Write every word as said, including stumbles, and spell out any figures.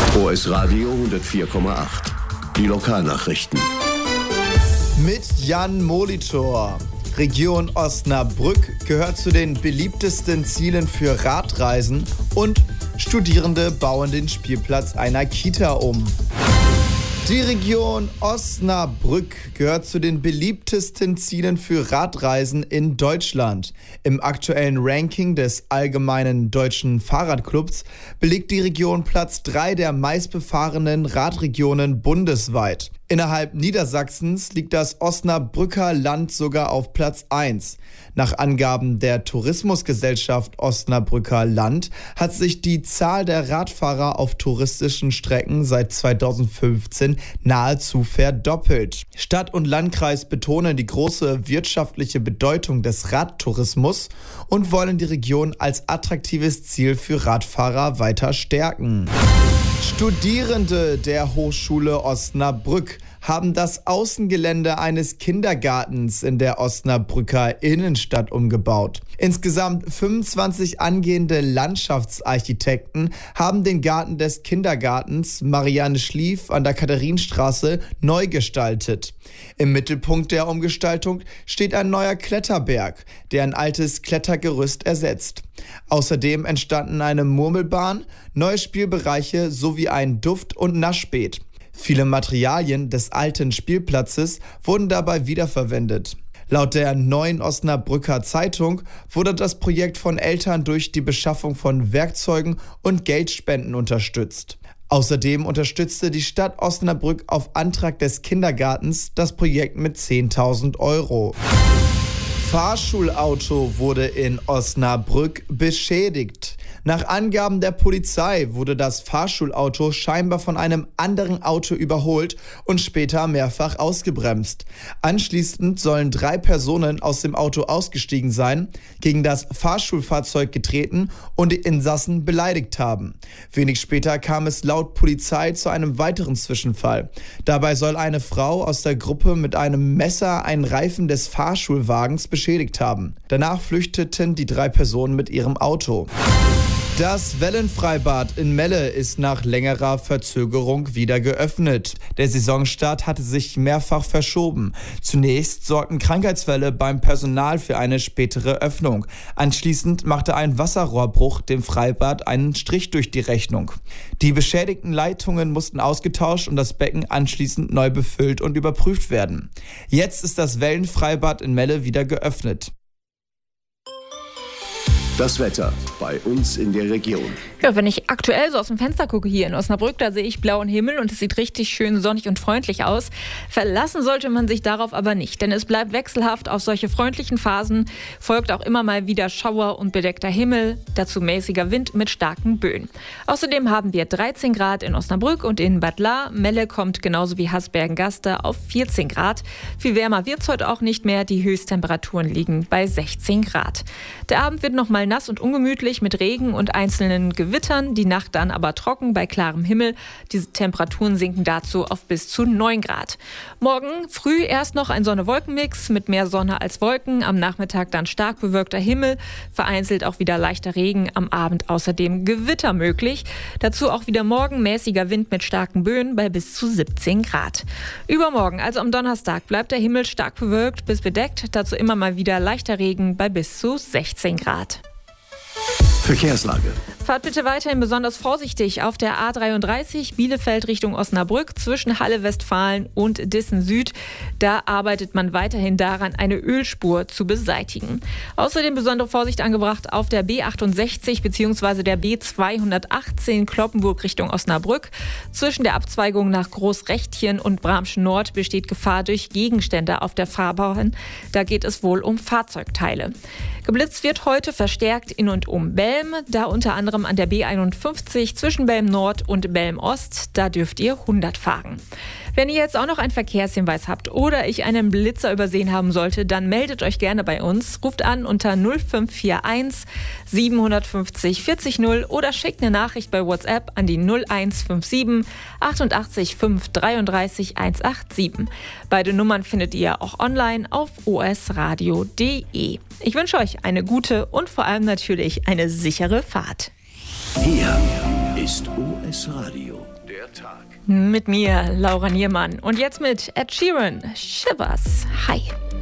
O S Radio hundertvier Komma acht. Die Lokalnachrichten. Mit Jan Molitor. Region Osnabrück gehört zu den beliebtesten Zielen für Radreisen und Studierende bauen den Spielplatz einer Kita um. Die Region Osnabrück gehört zu den beliebtesten Zielen für Radreisen in Deutschland. Im aktuellen Ranking des Allgemeinen Deutschen Fahrradclubs belegt die Region Platz drei der meistbefahrenen Radregionen bundesweit. Innerhalb Niedersachsens liegt das Osnabrücker Land sogar auf Platz eins. Nach Angaben der Tourismusgesellschaft Osnabrücker Land hat sich die Zahl der Radfahrer auf touristischen Strecken seit zweitausendfünfzehn nahezu verdoppelt. Stadt und Landkreis betonen die große wirtschaftliche Bedeutung des Radtourismus und wollen die Region als attraktives Ziel für Radfahrer weiter stärken. Studierende der Hochschule Osnabrück haben das Außengelände eines Kindergartens in der Osnabrücker Innenstadt umgebaut. Insgesamt fünfundzwanzig angehende Landschaftsarchitekten haben den Garten des Kindergartens Marianne Schlief an der Katharinenstraße neu gestaltet. Im Mittelpunkt der Umgestaltung steht ein neuer Kletterberg, der ein altes Klettergerüst ersetzt. Außerdem entstanden eine Murmelbahn, neue Spielbereiche sowie ein Duft- und Naschbeet. Viele Materialien des alten Spielplatzes wurden dabei wiederverwendet. Laut der Neuen Osnabrücker Zeitung wurde das Projekt von Eltern durch die Beschaffung von Werkzeugen und Geldspenden unterstützt. Außerdem unterstützte die Stadt Osnabrück auf Antrag des Kindergartens das Projekt mit zehntausend Euro. Fahrschulauto wurde in Osnabrück beschädigt. Nach Angaben der Polizei wurde das Fahrschulauto scheinbar von einem anderen Auto überholt und später mehrfach ausgebremst. Anschließend sollen drei Personen aus dem Auto ausgestiegen sein, gegen das Fahrschulfahrzeug getreten und die Insassen beleidigt haben. Wenig später kam es laut Polizei zu einem weiteren Zwischenfall. Dabei soll eine Frau aus der Gruppe mit einem Messer einen Reifen des Fahrschulwagens beschädigt haben. Danach flüchteten die drei Personen mit ihrem Auto. Das Wellenfreibad in Melle ist nach längerer Verzögerung wieder geöffnet. Der Saisonstart hatte sich mehrfach verschoben. Zunächst sorgten Krankheitsfälle beim Personal für eine spätere Öffnung. Anschließend machte ein Wasserrohrbruch dem Freibad einen Strich durch die Rechnung. Die beschädigten Leitungen mussten ausgetauscht und das Becken anschließend neu befüllt und überprüft werden. Jetzt ist das Wellenfreibad in Melle wieder geöffnet. Das Wetter bei uns in der Region. Ja, wenn ich aktuell so aus dem Fenster gucke hier in Osnabrück, da sehe ich blauen Himmel und es sieht richtig schön sonnig und freundlich aus. Verlassen sollte man sich darauf aber nicht, denn es bleibt wechselhaft. Auf solche freundlichen Phasen folgt auch immer mal wieder Schauer und bedeckter Himmel, dazu mäßiger Wind mit starken Böen. Außerdem haben wir dreizehn Grad in Osnabrück und in Bad Lahr. Melle kommt genauso wie Hasbergen-Gaster auf vierzehn Grad. Viel wärmer wird es heute auch nicht mehr. Die Höchsttemperaturen liegen bei sechzehn Grad. Der Abend wird noch mal nass und ungemütlich mit Regen und einzelnen Gewittern, die Nacht dann aber trocken bei klarem Himmel. Diese Temperaturen sinken dazu auf bis zu neun Grad. Morgen früh erst noch ein Sonne-Wolken-Mix mit mehr Sonne als Wolken, am Nachmittag dann stark bewölkter Himmel, vereinzelt auch wieder leichter Regen, am Abend außerdem Gewitter möglich. Dazu auch wieder morgen mäßiger Wind mit starken Böen bei bis zu siebzehn Grad. Übermorgen, also am Donnerstag, bleibt der Himmel stark bewölkt bis bedeckt, dazu immer mal wieder leichter Regen bei bis zu sechzehn Grad. Verkehrslage. Fahrt bitte weiterhin besonders vorsichtig auf der A dreiunddreißig Bielefeld Richtung Osnabrück zwischen Halle Westfalen und Dissen Süd. Da arbeitet man weiterhin daran, eine Ölspur zu beseitigen. Außerdem besondere Vorsicht angebracht auf der B achtundsechzig bzw. der B zweihundertachtzehn Cloppenburg Richtung Osnabrück. Zwischen der Abzweigung nach Großrechtchen und Bramschen Nord besteht Gefahr durch Gegenstände auf der Fahrbahn. Da geht es wohl um Fahrzeugteile. Geblitzt wird heute verstärkt in und um Belm, da unter anderem an der B einundfünfzig zwischen Belm Nord und Belm Ost. Da dürft ihr hundert fahren. Wenn ihr jetzt auch noch einen Verkehrshinweis habt oder ich einen Blitzer übersehen haben sollte, dann meldet euch gerne bei uns. Ruft an unter null fünf vier eins siebenhundertfünfzig vierzig null oder schickt eine Nachricht bei WhatsApp an die null eins fünf sieben achtundachtzig fünf dreiunddreißig hundertsiebenundachtzig. Beide Nummern findet ihr auch online auf o s radio punkt d e. Ich wünsche euch eine gute und vor allem natürlich eine sichere Fahrt. Hier ist O S Radio. Der Tag. Mit mir, Laura Niermann. Und jetzt mit Ed Sheeran, Shivers. Hi.